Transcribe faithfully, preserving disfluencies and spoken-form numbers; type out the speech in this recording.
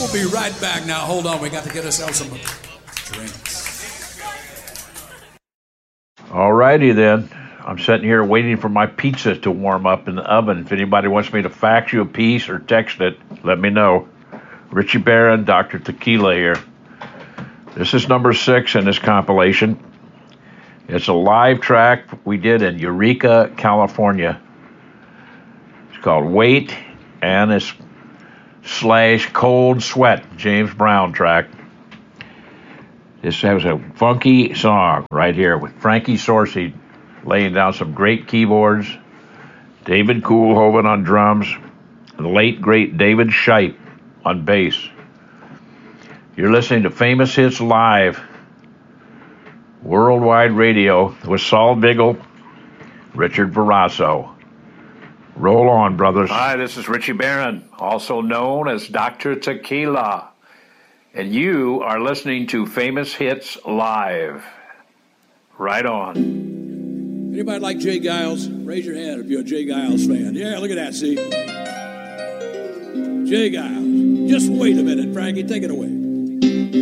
We'll be right back. Now, hold on. We got to get ourselves some drinks. All righty, then. I'm sitting here waiting for my pizza to warm up in the oven. If anybody wants me to fax you a piece or text it, let me know. Richie Barron, Doctor Tequila here. This is number six in this compilation. It's a live track we did in Eureka, California. It's called Wait, and it's slash Cold Sweat, James Brown track. This has a funky song right here with Frankie Sorcy laying down some great keyboards, David Koolhoven on drums, and the late, great David Shipe on bass. You're listening to Famous Hits Live, Worldwide Radio, with Saul Biggle, Richard Verasso. Roll on, brothers. Hi, this is Richie Barron, also known as Doctor Tequila, and you are listening to Famous Hits Live. Right on. Anybody like Jay Giles? Raise your hand if you're a Jay Giles fan. Yeah, look at that, see? Jay Giles. Just wait a minute, Frankie. Take it away.